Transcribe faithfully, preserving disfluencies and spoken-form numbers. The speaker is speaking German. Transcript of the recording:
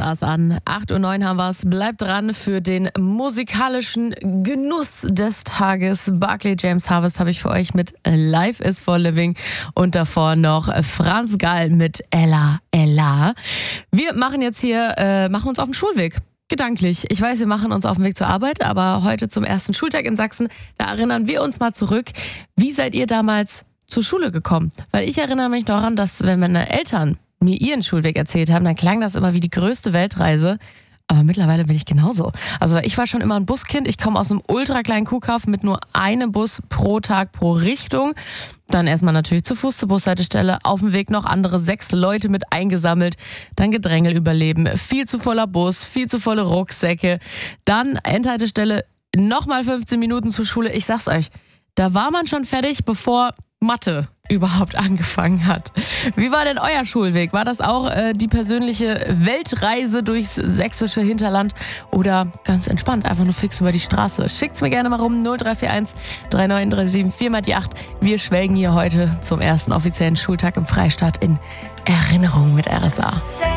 Sa's an. acht Uhr neun haben wir's. Bleibt dran für den musikalischen Genuss des Tages. Barclay James Harvest habe ich für euch mit Life is for Living und davor noch Franz Gall mit Ella Ella. Wir machen jetzt hier, äh, machen uns auf den Schulweg. Gedanklich. Ich weiß, wir machen uns auf den Weg zur Arbeit, aber heute zum ersten Schultag in Sachsen, da erinnern wir uns mal zurück. Wie seid ihr damals zur Schule gekommen? Weil ich erinnere mich daran, dass wenn meine Eltern mir ihren Schulweg erzählt haben, dann klang das immer wie die größte Weltreise. Aber mittlerweile bin ich genauso. Also ich war schon immer ein Buskind. Ich komme aus einem ultra kleinen Kuhkauf mit nur einem Bus pro Tag pro Richtung. Dann erstmal natürlich zu Fuß zur Bushaltestelle. Auf dem Weg noch andere sechs Leute mit eingesammelt. Dann Gedrängel überleben. Viel zu voller Bus, viel zu volle Rucksäcke. Dann Endhaltestelle, nochmal fünfzehn Minuten zur Schule. Ich sag's euch, da war man schon fertig, bevor Mathe überhaupt angefangen hat. Wie war denn euer Schulweg? War das auch äh, die persönliche Weltreise durchs sächsische Hinterland oder ganz entspannt, einfach nur fix über die Straße? Schickt's mir gerne mal rum, null drei vier eins drei neun drei sieben vier mal die acht. Wir schwelgen hier heute zum ersten offiziellen Schultag im Freistaat in Erinnerung mit R S A.